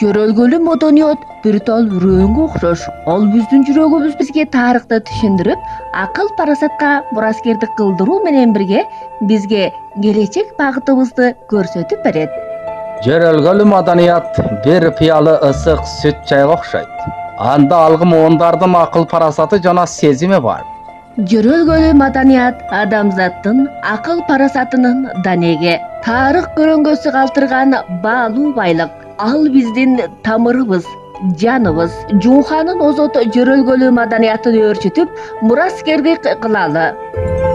Жөрөлгөлүү маданият бир тал үрөөнгө окшош. Ал биздин жүрөгүбүз бизге тарыхты түшүндүрүп, акыл парасатка мураскердик кылдыруу менен бирге бизге келечек багытыбызды көрсөтүп берет. Жөрөлгөлүү маданият бир пыялы ысык сүт чайга окшойт. Анда алгым ондардын акыл парасаты жана сезими бар. Жөрөлгөлүү маданият адамзаттын акыл парасатынын данеги, тарых көрөңгөсү калтырган баалуу байлык. Ал биздин тамырыбыз, жаныбыз. Жууханын озот жөрөлгөлүү маданиятын өөрчүтүп, мураскердик кылалы.